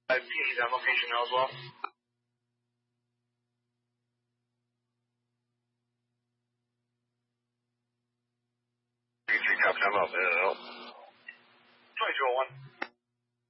Do you need that location now as well? Three, copy, I'm out, man. 2201.